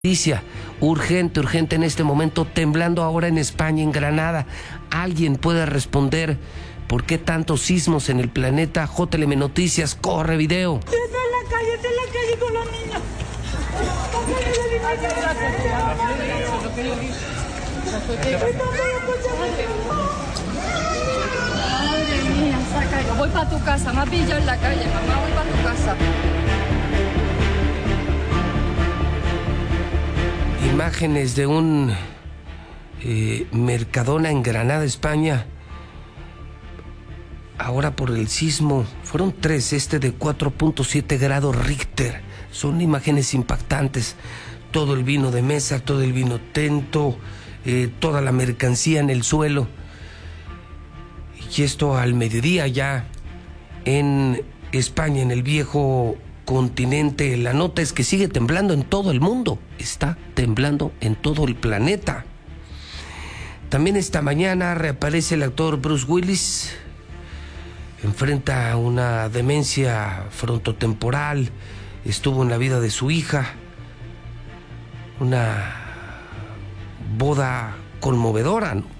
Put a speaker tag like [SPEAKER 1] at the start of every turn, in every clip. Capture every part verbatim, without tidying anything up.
[SPEAKER 1] Noticia urgente, urgente en este momento, temblando ahora en España, en Granada. ¿Alguien puede responder por qué tantos sismos en el planeta? J L M Noticias, corre video.
[SPEAKER 2] Está en la calle, está en la calle con los niños.
[SPEAKER 3] Madre mía, saca. Voy para tu casa, me has pillado en la calle, mamá, voy para tu casa.
[SPEAKER 1] Imágenes de un eh, Mercadona en Granada, España. Ahora por el sismo, fueron tres, este de cuatro punto siete grados Richter. Son imágenes impactantes. Todo el vino de mesa, todo el vino tento, eh, toda la mercancía en el suelo. Y esto al mediodía ya en España, en el viejo continente. La nota es que sigue temblando en todo el mundo. Está temblando en todo el planeta. También esta mañana reaparece el actor Bruce Willis. Enfrenta una demencia frontotemporal. Estuvo en la vida de su hija. Una boda conmovedora, ¿no?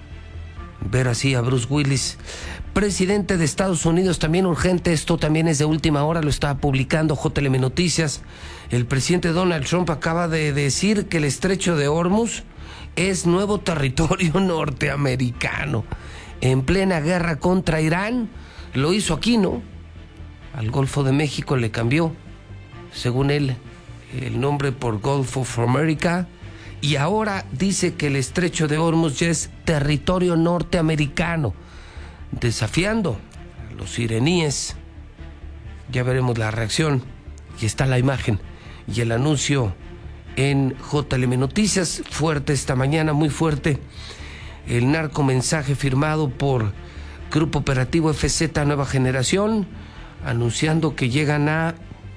[SPEAKER 1] Ver así a Bruce Willis, presidente de Estados Unidos, también urgente. Esto también es de última hora, lo estaba publicando J L M Noticias. El presidente Donald Trump acaba de decir que el estrecho de Hormuz es nuevo territorio norteamericano. En plena guerra contra Irán, lo hizo aquí, ¿no? Al Golfo de México le cambió, según él, el nombre por Gulf of America. Y ahora dice que el estrecho de Hormuz ya es territorio norteamericano, desafiando a los iraníes. Ya veremos la reacción. Y está la imagen y el anuncio en J L M Noticias. Fuerte esta mañana, muy fuerte. El narcomensaje firmado por Grupo Operativo F Z Nueva Generación, anunciando que llegan a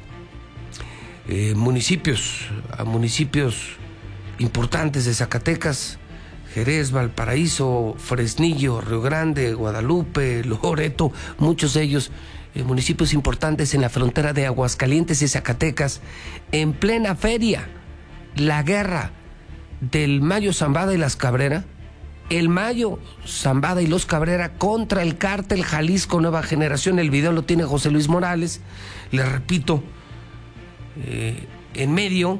[SPEAKER 1] eh, municipios, a municipios importantes de Zacatecas: Jerez, Valparaíso, Fresnillo, Río Grande, Guadalupe, Loreto, muchos de ellos eh, municipios importantes en la frontera de Aguascalientes y Zacatecas, en plena feria, la guerra del Mayo Zambada y las Cabrera, el Mayo Zambada y los Cabrera contra el cártel Jalisco Nueva Generación. El video lo tiene José Luis Morales, le repito, eh, en medio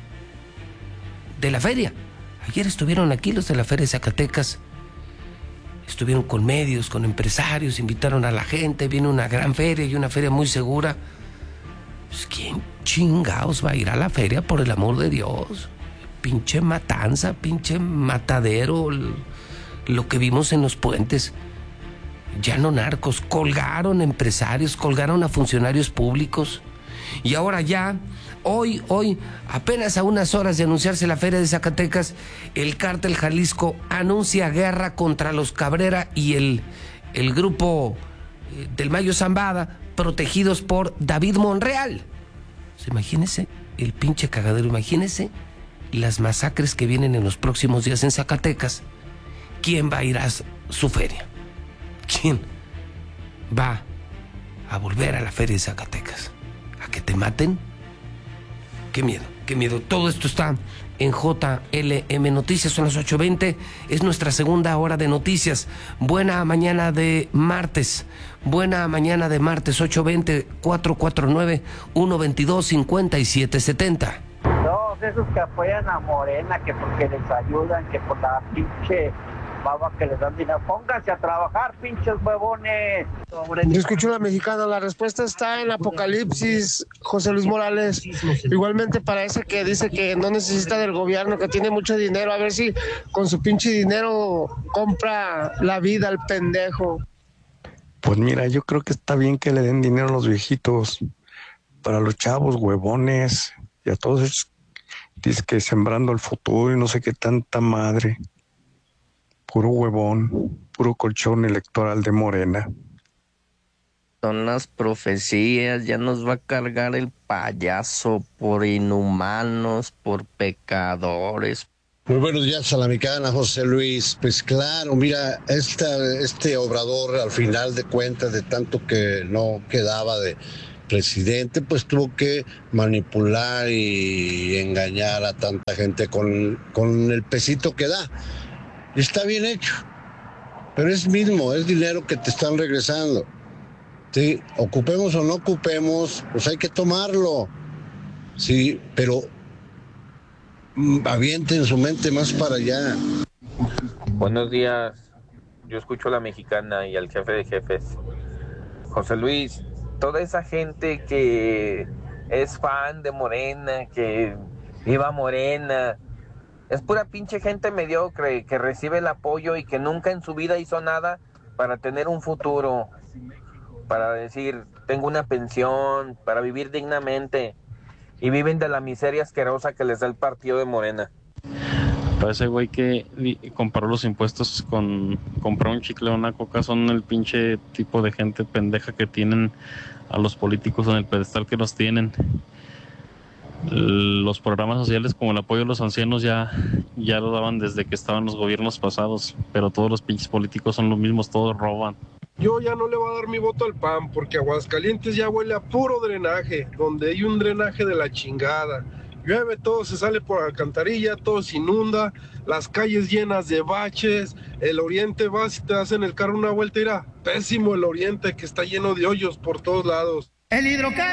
[SPEAKER 1] de la feria. Ayer estuvieron aquí los de la feria de Zacatecas, estuvieron con medios, con empresarios, invitaron a la gente. Viene una gran feria y una feria muy segura. Pues, ¿quién chingados va a ir a la feria, por el amor de Dios? Pinche matanza, pinche matadero, lo que vimos en los puentes. Ya no narcos, colgaron empresarios, colgaron a funcionarios públicos. Y ahora ya, hoy, hoy, apenas a unas horas de anunciarse la feria de Zacatecas, el cártel Jalisco anuncia guerra contra los Cabrera y el, el grupo del Mayo Zambada, protegidos por David Monreal. Pues imagínense el pinche cagadero, imagínense las masacres que vienen en los próximos días en Zacatecas. ¿Quién va a ir a su feria? ¿Quién va a volver a la feria de Zacatecas? ¿A que te maten? Qué miedo, qué miedo. Todo esto está en J L M Noticias. Son las ocho veinte. Es nuestra segunda hora de noticias. Buena mañana de martes. Buena mañana de martes. ocho veinte, cuatro cuatro nueve, uno veintidós, cincuenta y siete setenta.
[SPEAKER 4] Todos esos que apoyan a Morena, que porque les ayudan, que por la pinche baba que les dan dinero. Pónganse a trabajar, pinches huevones.
[SPEAKER 5] Yo escucho la mexicana, la respuesta está en Apocalipsis, José Luis Morales. Igualmente para ese que dice que no necesita del gobierno, que tiene mucho dinero, a ver si con su pinche dinero compra la vida al pendejo.
[SPEAKER 6] Pues mira, yo creo que está bien que le den dinero a los viejitos, para los chavos, huevones, y a todos esos, dice que sembrando el futuro y no sé qué tanta madre. Puro huevón, puro colchón electoral de Morena.
[SPEAKER 7] Son las profecías, ya nos va a cargar el payaso por inhumanos, por pecadores.
[SPEAKER 8] Muy buenos días a la mexicana, José Luis. Pues claro, mira, esta, este Obrador, al final de cuentas, de tanto que no quedaba de presidente pues tuvo que manipular y engañar a tanta gente con, con el pesito que da. Y está bien hecho, pero es mismo, es dinero que te están regresando. Sí, ocupemos o no ocupemos, pues hay que tomarlo. Sí, pero avienten su mente más para allá.
[SPEAKER 9] Buenos días, yo escucho a la mexicana y al jefe de jefes. José Luis, toda esa gente que es fan de Morena, que viva Morena, es pura pinche gente mediocre que recibe el apoyo y que nunca en su vida hizo nada para tener un futuro, para decir, tengo una pensión, para vivir dignamente, y viven de la miseria asquerosa que les da el partido de Morena.
[SPEAKER 10] Para ese güey que comparó los impuestos con comprar un chicle o una coca, son el pinche tipo de gente pendeja que tienen a los políticos en el pedestal que los tienen. Los programas sociales como el apoyo a los ancianos ya, ya lo daban desde que estaban los gobiernos pasados, pero todos los pinches políticos son los mismos, todos roban.
[SPEAKER 11] Yo ya no le voy a dar mi voto al P A N porque Aguascalientes ya huele a puro drenaje, donde hay un drenaje de la chingada. Llueve, todo se sale por alcantarilla, todo se inunda, las calles llenas de baches, el oriente vas y te das en el carro una vuelta, irá, pésimo el oriente que está lleno de hoyos por todos lados.
[SPEAKER 12] El hidrocarburo